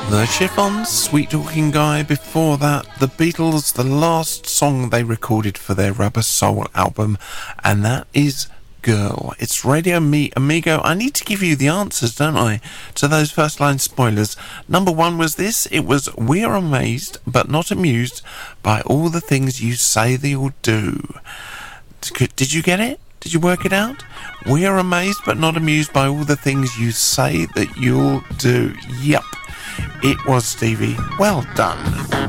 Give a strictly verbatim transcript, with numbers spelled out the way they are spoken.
The Chiffons, Sweet Talking Guy. Before that, the Beatles, the last song they recorded for their Rubber Soul album, and that is Girl. It's Radio Me Amigo. I need to give you the answers, don't I, to those first line spoilers. Number one was this. It was, we are amazed but not amused by all the things you say that you'll do. Did you get it? Did you work it out? We are amazed but not amused by all the things you say that you'll do. Yep. It was, Stevie. Well done.